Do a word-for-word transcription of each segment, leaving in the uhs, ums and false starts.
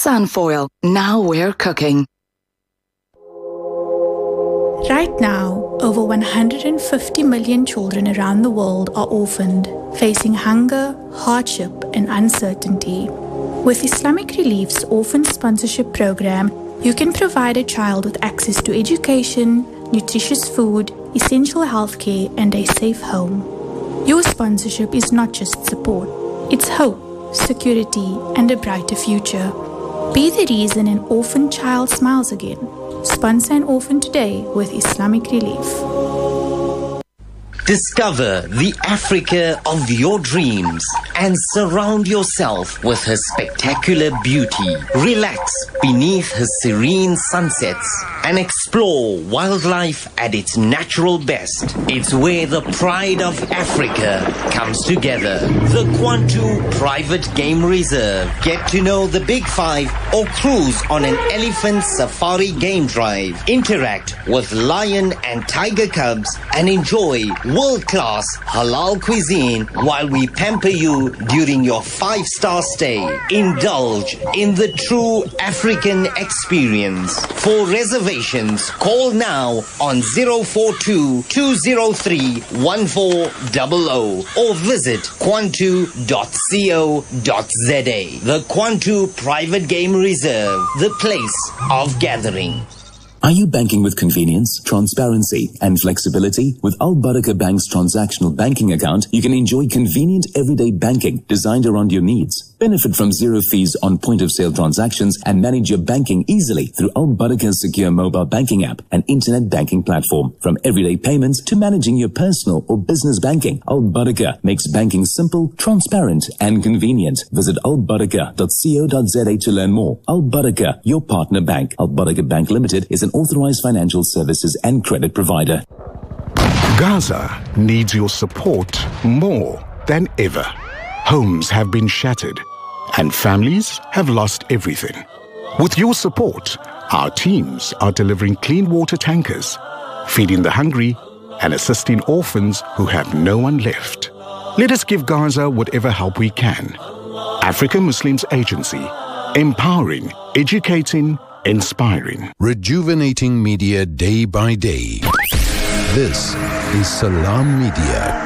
Sunfoil, now we're cooking. Right now, over one hundred fifty million children around the world are orphaned, facing hunger, hardship, and uncertainty. With Islamic Relief's Orphan Sponsorship Program, you can provide a child with access to education, nutritious food, essential healthcare, and a safe home. Your sponsorship is not just support, it's hope, security, and a brighter future. Be the reason an orphan child smiles again. Sponsor an orphan today with Islamic Relief. Discover the Africa of your dreams and surround yourself with her spectacular beauty. Relax beneath her serene sunsets and explore wildlife at its natural best. It's where the pride of Africa comes together. The Kwantu Private Game Reserve. Get to know the Big Five or cruise on an elephant safari game drive. Interact with lion and tiger cubs and enjoy world-class halal cuisine while we pamper you during your five-star stay. Indulge in the true African experience. For reservations, call now on zero four two, two zero three, one four zero zero or visit kwantu dot co dot za. The Kwantu Private Game Reserve, the place of gathering. Are you banking with convenience, transparency, and flexibility? With Al Barakah Bank's transactional banking account, you can enjoy convenient everyday banking designed around your needs. Benefit from zero fees on point-of-sale transactions and manage your banking easily through Al Barakah's secure mobile banking app and internet banking platform. From everyday payments to managing your personal or business banking, Al Barakah makes banking simple, transparent, and convenient. Visit al barakah dot co dot za to learn more. Al Barakah, your partner bank. Al Barakah Bank Limited is an authorized financial services and credit provider. Gaza needs your support more than ever. Homes have been shattered and families have lost everything. With your support, our teams are delivering clean water tankers, feeding the hungry, and assisting orphans who have no one left. Let us give Gaza whatever help we can. African Muslims Agency, empowering, educating, inspiring. Rejuvenating media day by day. This is Salam Media.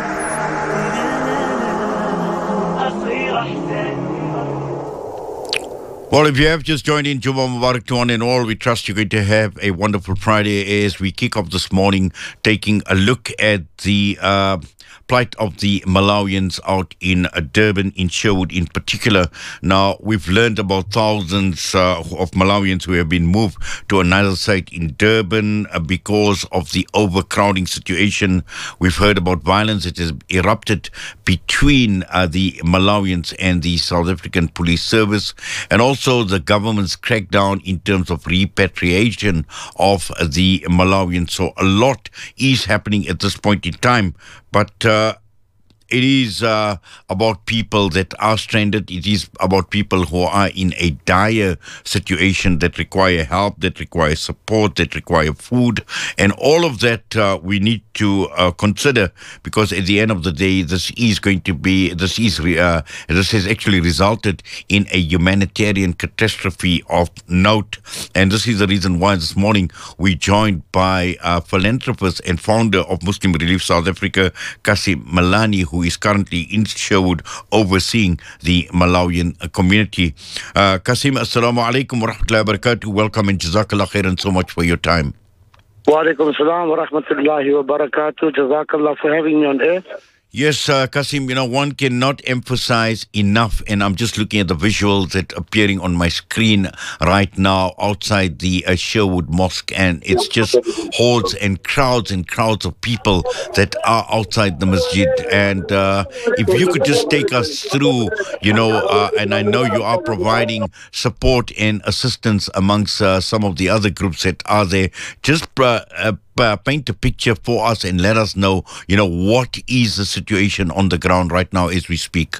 Well, if you have just joined in, Juma Mubarak to one and all. We trust you're going to have a wonderful Friday as we kick off this morning, taking a look at the uh, plight of the Malawians out in uh, Durban, in Sherwood in particular. Now, we've learned about thousands uh, of Malawians who have been moved to another site in Durban uh, because of the overcrowding situation. We've heard about violence that has erupted between uh, the Malawians and the South African Police Service, and also the government's crackdown in terms of repatriation of the Malawians. So a lot is happening at this point in time. But uh, it is uh, about people that are stranded. It is about people who are in a dire situation that require help, that require support, that require food. And all of that uh, we need to uh, consider, because at the end of the day, this is going to be, this is, uh, this has actually resulted in a humanitarian catastrophe of note. And this is the reason why this morning we joined by uh, philanthropist and founder of Muslim Relief South Africa, Kasim Malani, who is currently in Sherwood overseeing the Malawian uh, community. Uh, Kasim, assalamu alaikum wa rahmatullahi wa barakatuh. Welcome and jazakallah khairan so much for your time. Wa alaikum assalam wa rahmatullahi wa barakatuh. Jazakallah for having me on air. Yes, uh, Kasim, you know, one cannot emphasize enough, and I'm just looking at the visuals that are appearing on my screen right now outside the uh, Sherwood Mosque, and it's just hordes and crowds and crowds of people that are outside the masjid. And uh, if you could just take us through, you know, uh, and I know you are providing support and assistance amongst uh, some of the other groups that are there, just uh, uh, Uh, paint a picture for us and let us know, you know, what is the situation on the ground right now as we speak.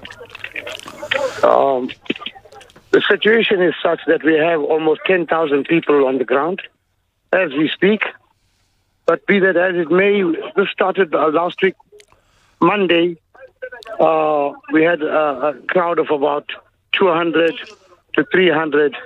Um, the situation is such that we have almost ten thousand people on the ground as we speak. But be that as it may, this started uh, last week, Monday. Uh, we had a, a crowd of about two hundred to three hundred